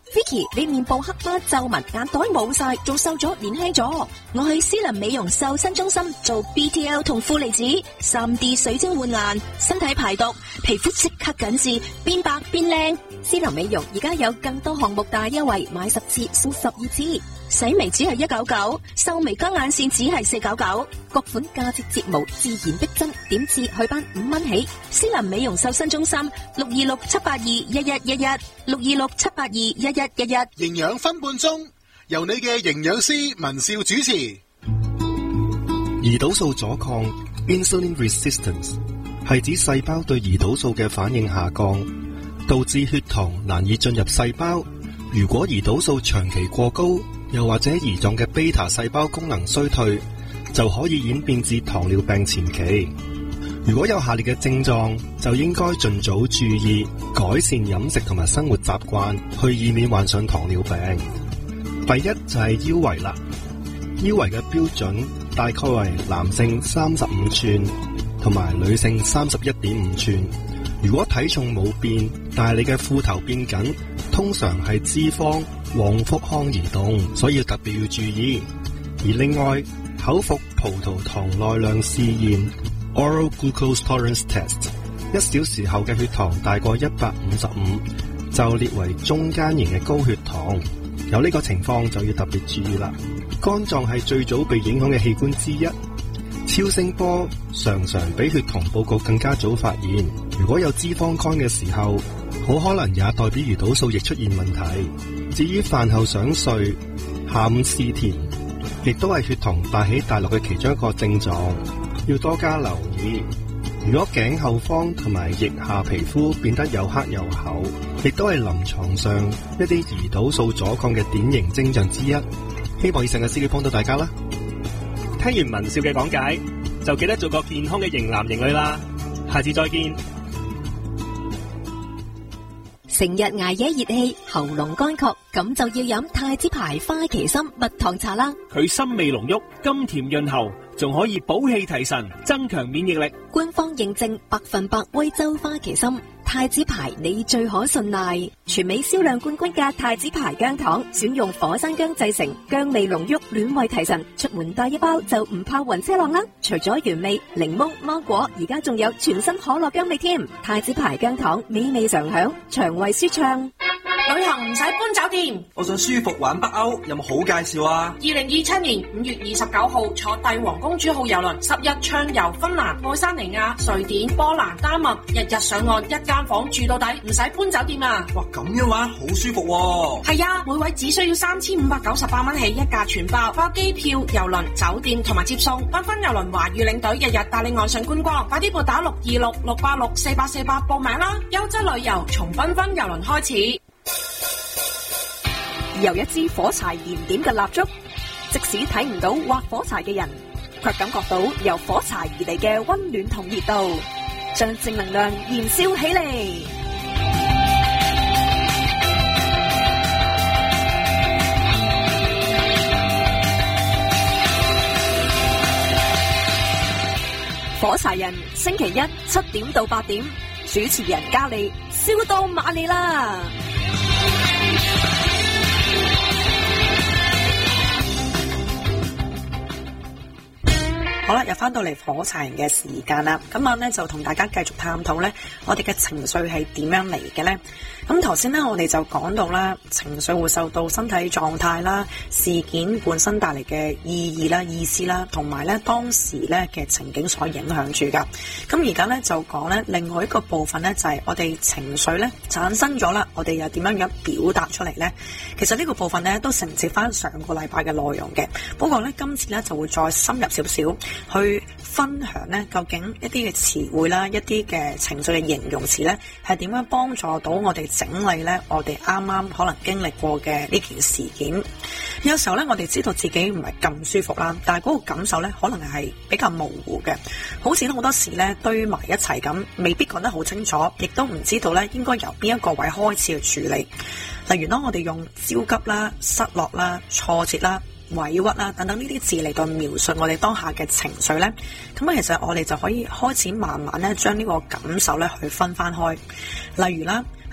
Vicky，你面部黑斑皺紋，眼袋冇晒，仲瘦咗，年輕咗。我去思林美容瘦身中心做 BTL 同負離子 3D 水晶換顏，身體排毒，皮膚即刻緊緻，變白變靚。思林美容而家有更多項目大優惠，買10次送12次。洗眉只係199，瘦眉加眼線只係499，各款價值睫毛自然逼真，點痣去斑5蚊起。思林美容瘦身中心626-782-1111，626-782-1111。 營養分半鐘，由你嘅營養師文少主持。 胰島素阻抗 （insulin resistance） 係指細胞對胰島素嘅反應下降，導致血糖難以進入細胞。如果胰島素長期過高，又或者胰臟嘅 β 細胞功能衰退，就可以演變至糖尿病前期。如果有下列嘅症狀，就應該盡早注意，改善飲食同埋生活習慣，去以免患上糖尿病。第一就係腰圍啦，腰圍嘅標準大概為男性35寸，同埋女性31.5寸。如果體重冇變，但係你嘅褲頭變緊，通常係脂肪往腹腔移動，所以特別要注意。而另外，口服葡萄糖耐量試驗 （Oral Glucose Tolerance Test） 1小時後嘅血糖大過155，就列為中間型嘅高血糖。有呢個情況就要特別注意啦。肝臟係最早被影響嘅器官之一，超聲波常比血糖報告更加早發現。如果有脂肪肝嘅時候，好可能也代表胰島素亦出現問題。至於飯後想睡、下午嗜甜，亦都係血糖大起大落嘅其中一個症狀，要多加留意。如果頸後方同埋腋下皮膚變得又黑又厚，亦都係臨床上一啲胰島素阻抗嘅典型徵象之一。希望以上嘅資料幫到大家啦。 聽完文少嘅講解，就記得做個健康嘅型男型女啦。下次再見。 成日捱夜熱氣，喉嚨乾涸，咁就要飲太子牌花旗參蜜糖茶啦。 佢深味濃郁，甘甜潤喉，仲可以補氣提神，增強免疫力。 官方認證100%威州花旗參，太子牌你最可信賴。全美銷量冠軍嘅太子牌薑糖，選用火山薑製成，薑味濃郁，暖胃提神。出門帶一包就唔怕暈車浪啦。除咗原味、檸檬、芒果，而家仲有全新可樂薑味添。太子牌薑糖，美味常享，腸胃舒暢。 旅行唔使搬酒店， 我想舒服玩北歐，有冇好介紹啊 ？2027年5月29號坐帝王公主號郵輪10日暢遊芬蘭、愛沙尼亞、瑞典、波蘭、丹麥，日日上岸一間房住到底，唔使搬酒店啊！ 哇，咁樣玩好舒服喎！ 係啊，每位只需要3598蚊起，一價全包，包機票、郵輪、酒店同埋接送。繽紛郵輪華語領隊日日帶你岸上觀光，快啲撥打626-686-4848報名啦！優質旅遊從繽紛郵輪開始。 由一支火柴燃點嘅蠟燭，即使睇唔到劃火柴嘅人，卻感覺到由火柴而嚟嘅溫暖同熱度，將正能量燃燒起嚟。火柴人星期一7點到8點，主持人嘉莉燒到馬利啦！ 好啦，又翻到嚟火柴人嘅時間啦。今晚咧就同大家繼續探討咧，我哋嘅情緒係點樣嚟嘅咧？咁頭先咧，我哋就講到啦，情緒會受到身體狀態啦、事件本身帶嚟嘅意義啦、意思啦，同埋咧當時咧嘅情景所影響住噶。咁而家咧就講咧另外一個部分咧，就係我哋情緒咧產生咗啦，我哋又點樣表達出嚟咧？其實呢個部分咧都承接翻上個禮拜嘅內容嘅，不過咧今次咧就會再深入少少去分享咧，究竟一啲嘅詞彙啦、一啲嘅情緒嘅形容詞咧，係點樣幫助到我哋整理咧我哋啱啱可能經歷過嘅呢件事件。有時候咧，我哋知道自己唔係咁舒服啦，但係嗰個感受咧，可能係比較模糊嘅，好似好多時咧堆埋一齊咁，未必講得好清楚，亦都唔知道咧應該由邊一個位開始去處理。例如當我哋用焦急啦、失落啦、挫折啦、委屈啦等等呢啲字嚟到描述我哋當下嘅情緒咧，咁其實我哋就可以開始慢慢咧將呢個感受咧去分翻開。例如啦，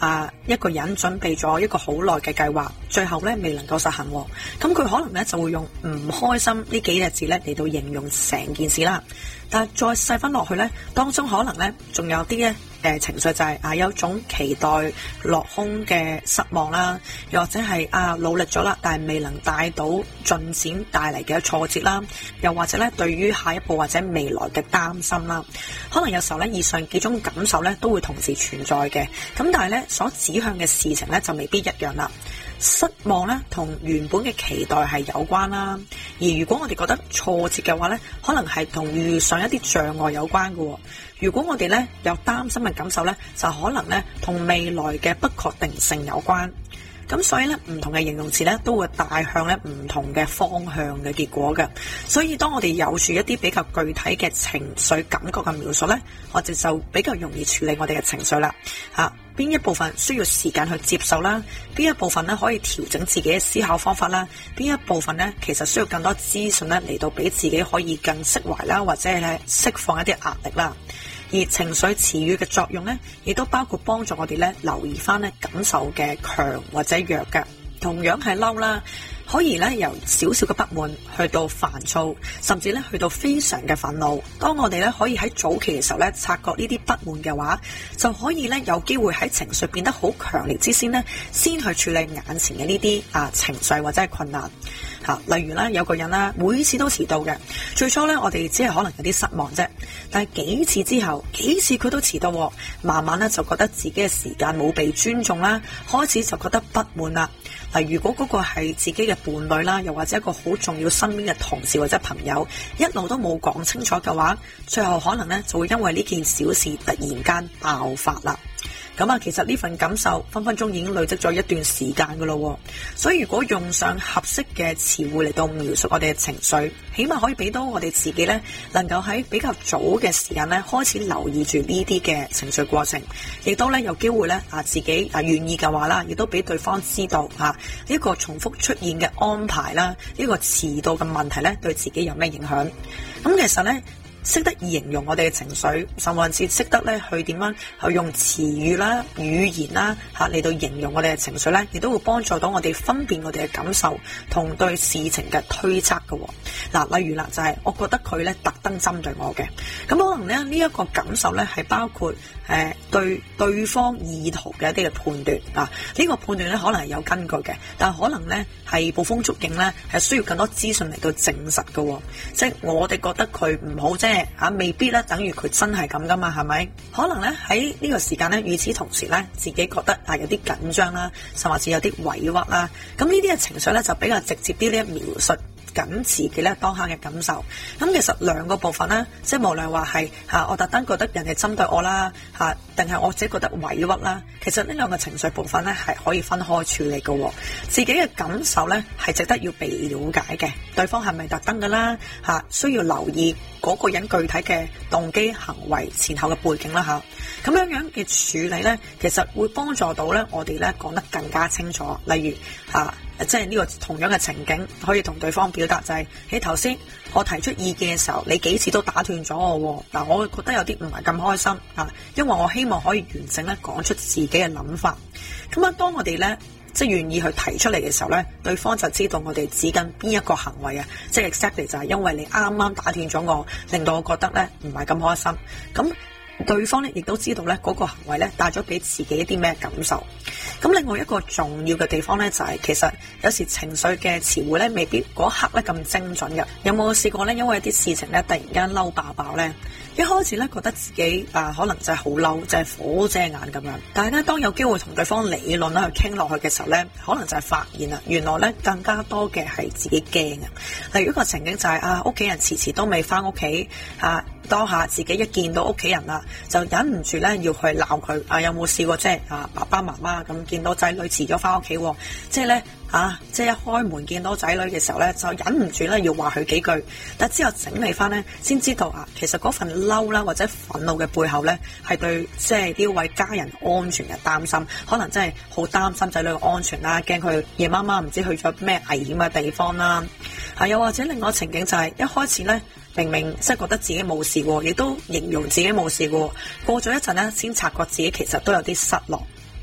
一個人準備咗一個好耐嘅計劃，最後咧未能夠實行，咁佢可能咧就會用唔開心呢幾隻字咧嚟到形容成件事啦。但係再細分落去咧，當中可能咧仲有啲咧情緒就係有種期待落空嘅失望啦，又或者係努力咗啦，但係未能帶到進展帶嚟嘅挫折啦，又或者咧對於下一步或者未來嘅擔心啦，可能有時候咧以上幾種感受咧都會同時存在嘅，咁但係咧所指向嘅事情咧就未必一樣啦。失望咧同原本嘅期待係有關啦，而如果我哋覺得挫折嘅話咧，可能係同遇上一啲障礙有關嘅。如果我哋咧有擔心嘅感受咧，就可能咧同未來嘅不確定性有關。咁所以咧唔同嘅形容詞咧都會帶向咧唔同嘅方向嘅結果嘅。所以當我哋有住一啲比較具體嘅情緒感覺嘅描述咧，我哋就比較容易處理我哋嘅情緒啦。邊一部分需要時間去接受啦，邊一部分咧可以調整自己嘅思考方法啦，邊一部分咧其實需要更多資訊咧嚟到俾自己可以更釋懷啦，或者係釋放一啲壓力啦。而情緒詞語嘅作用咧，亦都包括幫助我哋咧留意翻咧感受嘅強或者弱嘅。同樣係嬲啦，可以咧由少少嘅不滿去到煩躁，甚至咧去到非常嘅憤怒。當我哋咧可以喺早期嘅時候咧察覺呢啲不滿嘅話，就可以咧有機會喺情緒變得好強烈之先咧，先去處理眼前嘅呢啲情緒或者係困難。例如咧有個人啦，每次都遲到嘅。最初咧我哋只係可能有啲失望啫，但係幾次之後，幾次佢都遲到，慢慢咧就覺得自己嘅時間冇被尊重啦，開始就覺得不滿啦。如果嗰個係自己嘅伴侶啦，又或者一個好重要身邊嘅同事或者朋友，一路都冇講清楚嘅話，最後可能咧就會因為呢件小事突然間爆發啦。咁其實呢份感受分分鐘已經累積咗一段時間噶咯，所以如果用上合適嘅詞彙嚟到描述我哋嘅情緒，起碼可以俾到我哋自己咧，能夠喺比較早嘅時間咧開始留意住呢啲嘅情緒過程，亦都咧有機會咧自己願意嘅話啦，亦都俾對方知道呢個重複出現嘅安排啦，呢個遲到嘅問題咧對自己有咩影響。咁其實咧識得形容我哋嘅情緒，甚至識得咧去點樣去用詞語啦、語言啦嚟到形容我哋嘅情緒咧，亦都會幫助到我哋分辨我哋嘅感受同對事情嘅推測嘅。例如啦，就係我覺得佢咧特登針對我嘅，咁可能咧呢一個感受咧係包括對對方意圖嘅一啲嘅判斷呢個判斷咧可能係有根據嘅，但係可能咧係捕風捉影咧，係需要更多資訊嚟到證實嘅。即係我哋覺得佢唔好啫。未必咧等於佢真係咁噶嘛，係咪？可能咧喺呢個時間咧，與此同時咧，自己覺得有啲緊張啦，甚至有啲委屈啦，咁呢啲嘅情緒咧就比較直接啲咧描述緊自己咧當下嘅感受。咁其實兩個部分咧，即係無論話係我特登覺得人哋針對我啦，定係我自己覺得委屈啦，其實呢兩個情緒部分咧係可以分開處理嘅。自己嘅感受咧係值得要被了解嘅，對方係咪特登㗎啦？需要留意嗰個人具體嘅動機、行為、前後嘅背景啦咁樣嘅處理咧，其實會幫助到咧我哋咧講得更加清楚。例如即係呢個同樣嘅情景，可以同對方表達就係喺頭先我提出意見嘅時候，你幾次都打斷咗我。我覺得有啲唔係咁開心因為我希望可以完整咧講出自己嘅諗法。咁當我哋咧即係願意去提出嚟嘅時候咧，對方就知道我哋指緊邊一個行為即係 exactly 就係因為你啱啱打斷咗我，令到我覺得咧唔係咁開心。咁對方咧亦都知道咧嗰個行為咧帶咗俾自己一啲咩感受。咁另外一個重要嘅地方咧就係其實有時情緒嘅詞彙咧未必嗰刻咧咁精準嘅。有冇試過咧因為一啲事情咧突然間嬲爆爆咧？一開始咧覺得自己可能就係好嬲，就係火遮眼咁樣。但係咧當有機會同對方理論啦去傾落去嘅時候咧，可能就係發現啦，原來咧更加多嘅係自己驚啊。例如一個情景就係屋企人遲遲都未翻屋企當下自己一見到屋企人啦，就忍唔住咧要去鬧佢有冇試過即係爸爸媽媽咁見到仔女遲咗翻屋企，即係咧即係一開門見到仔女嘅時候咧，就忍唔住咧要話佢幾句。但之後整理翻咧，先知道其實嗰份嬲啦或者憤怒嘅背後咧，係對即係呢位家人安全嘅擔心，可能真係好擔心仔女嘅安全啦，驚佢夜媽媽唔知去咗咩危險嘅地方啦。又或者另外情景就係一開始咧，明明即係覺得自己冇事喎，亦都形容自己冇事喎，過咗一陣咧，先察覺自己其實都有啲失落。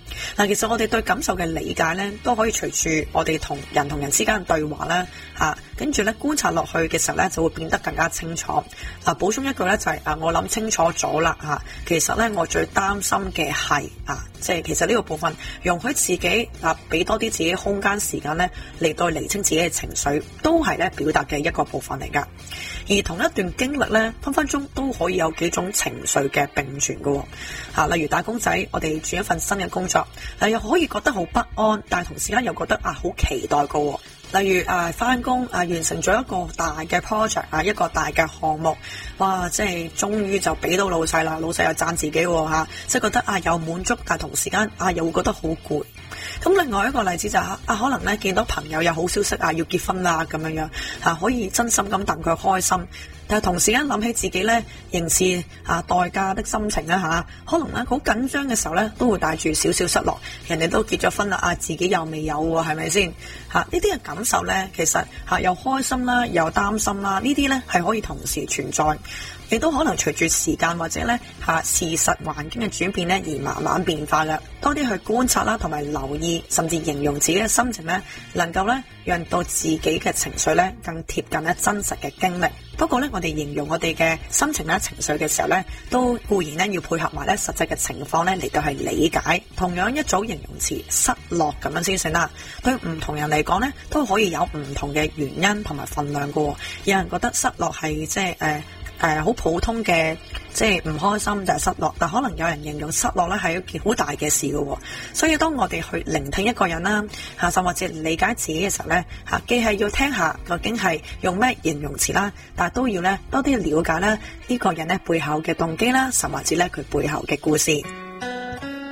嗱，其實我哋對感受嘅理解咧，都可以隨住我哋同人之間嘅對話啦，跟住咧觀察落去嘅時候咧，就會變得更加清楚。補充一句咧就係我諗清楚咗啦，其實咧我最擔心嘅係即係其實呢個部分容許自己俾多啲自己空間時間咧嚟到釐清自己嘅情緒，都係咧表達嘅一個部分嚟噶。而同一段經歷咧，分分鐘都可以有幾種情緒嘅並存噶。例如打工仔，我哋轉一份新嘅工作，又可以覺得好不安，但係同時間又覺得好期待噶。例如返工完成咗一個大嘅 project 一個大嘅項目，哇！即係終於就俾到老細啦，老細又讚自己喎，即係覺得又滿足，但係同時間又會覺得好攰。咁另外一個例子就係可能咧見到朋友有好消息要結婚啦咁樣可以真心咁戥佢開心。但係同時間諗起自己咧刑事代價的心情可能咧好緊張嘅時候咧都會帶住少少失落。人哋都結咗婚啦，自己又未有喎，係咪先？呢啲嘅感受咧，其實又開心啦，又擔心啦，呢啲咧係可以同時存在，亦都可能隨住時間或者咧事實環境嘅轉變咧而慢慢變化嘅。多啲去觀察啦，同埋留意，甚至形容自己嘅心情咧，能夠咧讓到自己嘅情緒咧更貼近咧真實嘅經歷。不過咧，我哋形容我哋嘅心情咧、情緒嘅時候咧，都固然咧要配合埋咧實際嘅情況咧嚟到係理解。同樣一組形容詞失落咁樣先算啦。對唔同人嚟講咧，都可以有唔同嘅原因同埋分量㗎。有人覺得失落係即係好普通嘅，即係唔開心就係失落，但可能有人形容失落咧係一件好大嘅事㗎。所以當我哋去聆聽一個人啦，甚或者理解自己嘅時候咧，既係要聽下究竟係用咩形容詞啦，但係都要咧多啲了解咧呢個人咧背後嘅動機啦，甚或者咧佢背後嘅故事。